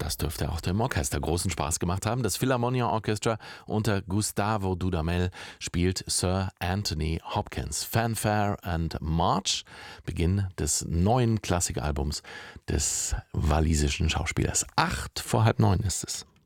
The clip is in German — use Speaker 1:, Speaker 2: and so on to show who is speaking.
Speaker 1: das dürfte auch dem Orchester großen Spaß gemacht haben. Das Philharmonia Orchestra unter Gustavo Dudamel spielt Sir Anthony Hopkins. Fanfare and March, Beginn des neuen Klassikalbums des walisischen Schauspielers. 8 vor halb 9 ist es.